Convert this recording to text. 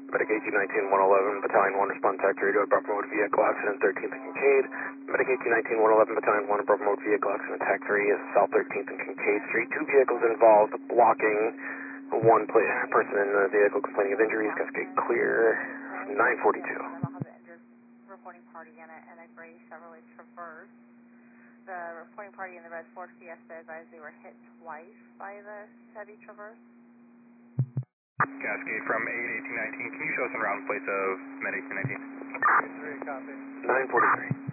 Medic 1819-111, Battalion 1, respond tech 3 to a Bravo Mode vehicle accident 13th and Kincaid. Medic 1819-111, Battalion 1, Bravo Mode vehicle accident tech 3 is South 13th and Kincaid Street. 2 vehicles involved, blocking. One person in the vehicle complaining of injuries. Cascade clear. 942. I'll have the injured reporting party in a gray Chevrolet Traverse. The reporting party in the red Ford Fiesta advised they were hit twice by the Chevy Traverse. Cascade from 81819. Can you show us around place of Med 1819? 943.